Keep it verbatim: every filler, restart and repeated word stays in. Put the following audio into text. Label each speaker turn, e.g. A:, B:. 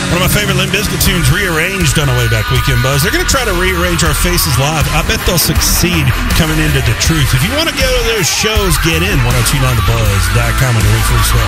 A: One of my favorite Limp Bizkit tunes, Rearranged, on a Way Back Weekend Buzz. They're going to try to rearrange our faces live. I bet they'll succeed coming into the truth. If you want to go to those shows, get in. ten twenty-nine the buzz dot com and do free stuff.